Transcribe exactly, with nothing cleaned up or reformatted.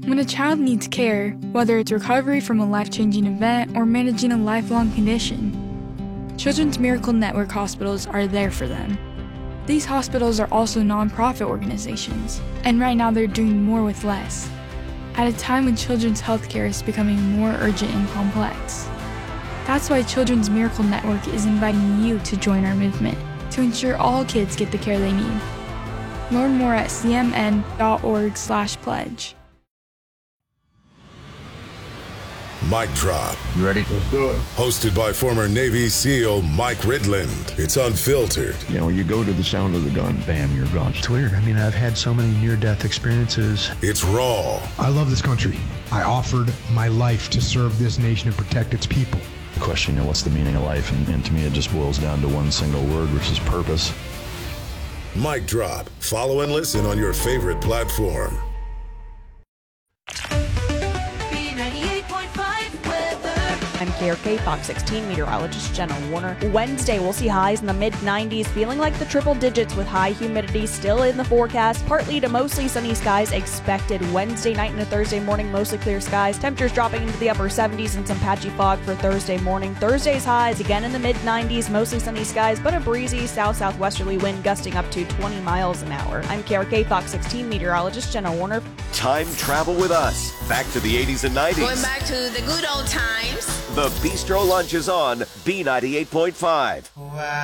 When a child needs care, whether it's recovery from a life-changing event or managing a lifelong condition, Children's Miracle Network hospitals are there for them. These hospitals are also nonprofit organizations, and right now they're doing more with less, at a time when children's healthcare is becoming more urgent and complex. That's why Children's Miracle Network is inviting you to join our movement to ensure all kids get the care they need. Learn more at c m n dot org slash pledge. Mic Drop. You ready? Let's do it. Hosted by former Navy SEAL Mike Ridland. It's unfiltered. You know, you go to the sound of the gun, bam, you're gone. It's weird. I mean, I've had so many near-death experiences. It's raw. I love this country. I offered my life to serve this nation and protect its people. The question, you know, what's the meaning of life? And, and to me, it just boils down to one single word, which is purpose. Mic Drop. Follow and listen on your favorite platform. I'm K R K Fox sixteen meteorologist Jenna Warner. Wednesday, we'll see highs in the mid nineties, feeling like the triple digits with high humidity still in the forecast. Partly to mostly sunny skies expected Wednesday night into Thursday morning, mostly clear skies. Temperatures dropping into the upper seventies and some patchy fog for Thursday morning. Thursday's highs again in the mid nineties, mostly sunny skies, but a breezy south-southwesterly wind gusting up to twenty miles an hour. I'm K R K Fox sixteen meteorologist Jenna Warner. Time travel with us. Back to the eighties and nineties. Going back to the good old times. The Bistro Lunch is on B ninety-eight point five. Wow.